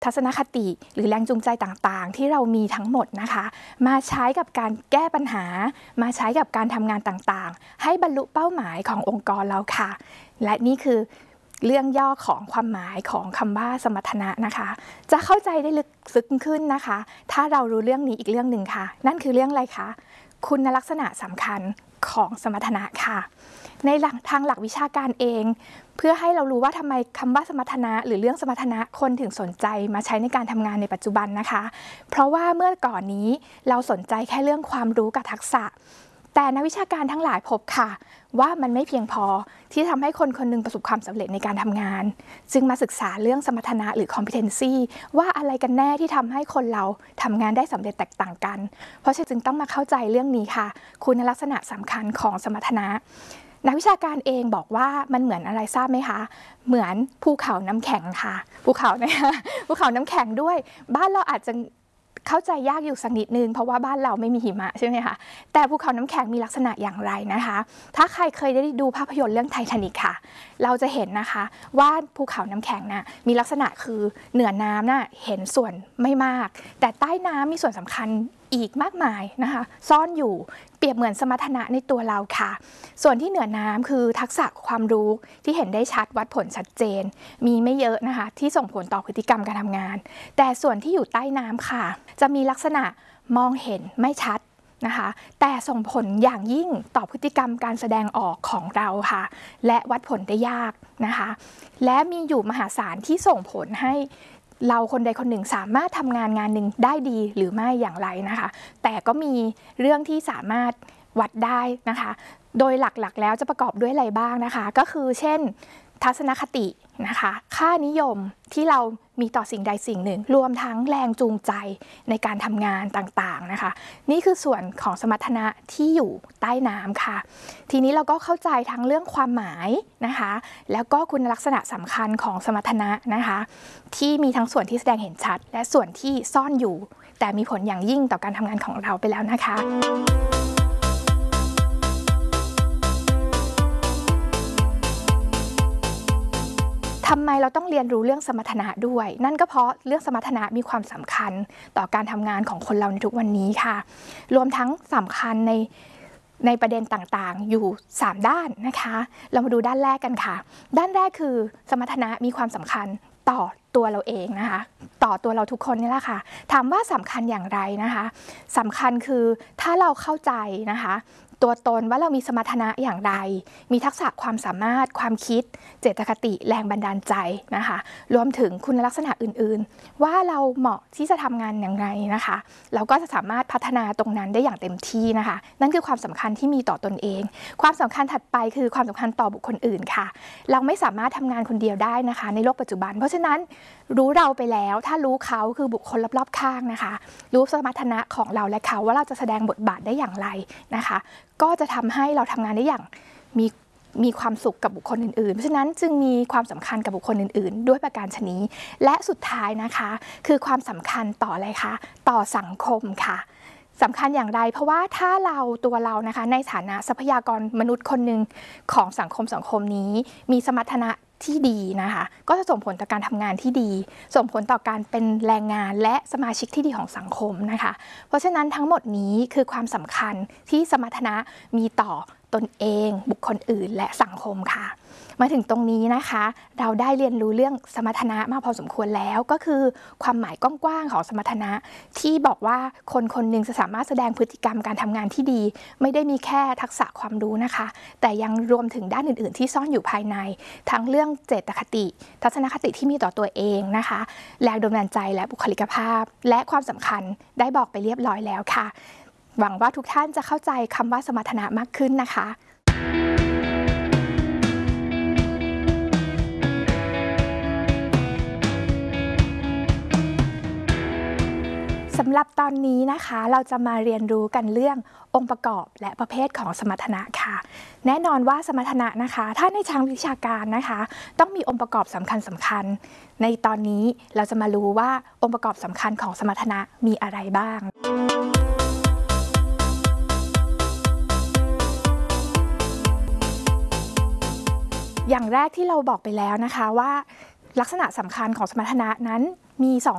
ทัศนคติหรือแรงจูงใจต่างๆที่เรามีทั้งหมดนะคะมาใช้กับการแก้ปัญหามาใช้กับการทำงานต่างๆให้บรรลุเป้าหมายขององค์กรเราค่ะและนี่คือเรื่องย่อของความหมายของคำว่าสมรรถนะนะคะจะเข้าใจได้ลึกซึ้งขึ้นนะคะถ้าเรารู้เรื่องนี้อีกเรื่องหนึ่งค่ะนั่นคือเรื่องอะไรคะคุณลักษณะสำคัญของสมรรถนะค่ะในทางหลักวิชาการเองเพื่อให้เรารู้ว่าทำไมคำว่าสมรรถนะหรือเรื่องสมรรถนะคนถึงสนใจมาใช้ในการทำงานในปัจจุบันนะคะเพราะว่าเมื่อก่อนนี้เราสนใจแค่เรื่องความรู้กับทักษะแต่นักวิชาการทั้งหลายพบค่ะว่ามันไม่เพียงพอที่ทำให้คนคนหนึ่งประสบความสำเร็จในการทำงานจึงมาศึกษาเรื่องสมรรถนะหรือ competency ว่าอะไรกันแน่ที่ทำให้คนเราทำงานได้สำเร็จแตกต่างกันเพราะฉะนั้นจึงต้องมาเข้าใจเรื่องนี้ค่ะคุณลักษณะสำคัญของสมรรถนะนักวิชาการเองบอกว่ามันเหมือนอะไรทราบไหมคะเหมือนภูเขาน้ำแข็งค่ะภูเขานะคะภูเขาน้ำแข็งด้วยบ้านเราอาจจะเข้าใจยากอยู่สักนิดนึงเพราะว่าบ้านเราไม่มีหิมะใช่ไหมคะแต่ภูเขาน้ำแข็งมีลักษณะอย่างไรนะคะถ้าใครเคยได้ดูภาพยนตร์เรื่องไททานิคค่ะเราจะเห็นนะคะว่าภูเขาน้ำแข็งน่ะมีลักษณะคือเหนือน้ำน่ะเห็นส่วนไม่มากแต่ใต้น้ำมีส่วนสำคัญอีกมากมายนะคะซ่อนอยู่เปรียบเหมือนสมรรถนะในตัวเราค่ะส่วนที่เหนือน้ำคือทักษะความรู้ที่เห็นได้ชัดวัดผลชัดเจนมีไม่เยอะนะคะที่ส่งผลต่อพฤติกรรมการทำงานแต่ส่วนที่อยู่ใต้น้ำค่ะจะมีลักษณะมองเห็นไม่ชัดนะคะแต่ส่งผลอย่างยิ่งต่อพฤติกรรมการแสดงออกของเราค่ะและวัดผลได้ยากนะคะและมีอยู่มหาศาลที่ส่งผลให้เราคนใดคนหนึ่งสามารถทำงานหนึ่งได้ดีหรือไม่อย่างไรนะคะแต่ก็มีเรื่องที่สามารถวัดได้นะคะโดยหลักๆแล้วจะประกอบด้วยอะไรบ้างนะคะก็คือเช่นทัศนคตินะคะค่านิยมที่เรามีต่อสิ่งใดสิ่งหนึ่งรวมทั้งแรงจูงใจในการทำงานต่างๆนะคะนี่คือส่วนของสมรรถนะที่อยู่ใต้น้ำค่ะทีนี้เราก็เข้าใจทั้งเรื่องความหมายนะคะแล้วก็คุณลักษณะสำคัญของสมรรถนะนะคะที่มีทั้งส่วนที่แสดงเห็นชัดและส่วนที่ซ่อนอยู่แต่มีผลอย่างยิ่งต่อการทำงานของเราไปแล้วนะคะทำไมเราต้องเรียนรู้เรื่องสมรรถนะด้วยนั่นก็เพราะเรื่องสมรรถนะมีความสำคัญต่อการทำงานของคนเราในทุกวันนี้ค่ะรวมทั้งสำคัญในประเด็นต่างๆอยู่3ด้านนะคะเรามาดูด้านแรกกันค่ะด้านแรกคือสมรรถนะมีความสำคัญต่อตัวเราเองนะคะต่อตัวเราทุกคนนี่แหละค่ะถามว่าสำคัญอย่างไรนะคะสำคัญคือถ้าเราเข้าใจนะคะตัวตนว่าเรามีสมรรถนะอย่างไรมีทักษะความสามารถความคิดเจตคติแรงบันดาลใจนะคะรวมถึงคุณลักษณะอื่นๆว่าเราเหมาะที่จะทำงานอย่างไรนะคะเราก็จะสามารถพัฒนาตรงนั้นได้อย่างเต็มที่นะคะนั่นคือความสำคัญที่มีต่อตนเองความสำคัญถัดไปคือความสำคัญต่อบุคคลอื่นค่ะเราไม่สามารถทำงานคนเดียวได้นะคะในโลกปัจจุบันเพราะฉะนั้นรู้เราไปแล้วถ้ารู้เขาคือบุคคลรอบๆข้างนะคะรู้สมรรถนะของเราและเขาว่าเราจะแสดงบทบาทได้อย่างไรนะคะก็จะทำให้เราทำงานได้อย่างมีความสุขกับบุคคลอื่นๆเพราะฉะนั้นจึงมีความสำคัญกับบุคคลอื่นๆด้วยประการชนิดและสุดท้ายนะคะคือความสำคัญต่ออะไรคะต่อสังคมค่ะสำคัญอย่างไรเพราะว่าถ้าตัวเรานะคะในฐานะทรัพยากรมนุษย์คนหนึ่งของสังคมนี้มีสมรรถนะที่ดีนะคะก็จะส่งผลต่อการทำงานที่ดีส่งผลต่อการเป็นแรงงานและสมาชิกที่ดีของสังคมนะคะเพราะฉะนั้นทั้งหมดนี้คือความสำคัญที่สมรรถนะมีต่อตนเองบุคคลอื่นและสังคมค่ะมาถึงตรงนี้นะคะเราได้เรียนรู้เรื่องสมรรถนะมากพอสมควรแล้วก็คือความหมายกว้างๆของสมรรถนะที่บอกว่าคนคนหนึ่งจะสามารถแสดงพฤติกรรมการทำงานที่ดีไม่ได้มีแค่ทักษะความรู้นะคะแต่ยังรวมถึงด้านอื่นๆที่ซ่อนอยู่ภายในทั้งเรื่องเจตคติทัศนคติที่มีต่อตัวเองนะคะแรงดลบันดาลใจและบุคลิกภาพและความสำคัญได้บอกไปเรียบร้อยแล้วค่ะหวังว่าทุกท่านจะเข้าใจคำว่าสมรรถนะมากขึ้นนะคะสำหรับตอนนี้นะคะเราจะมาเรียนรู้กันเรื่ององค์ประกอบและประเภทของสมรรถนะค่ะแน่นอนว่าสมรรถนะนะคะถ้าในทางวิชาการนะคะต้องมีองค์ประกอบสำคัญในตอนนี้เราจะมารู้ว่าองค์ประกอบสำคัญของสมรรถนะมีอะไรบ้างอย่างแรกที่เราบอกไปแล้วนะคะว่าลักษณะสำคัญของสมรรถนะนั้นมี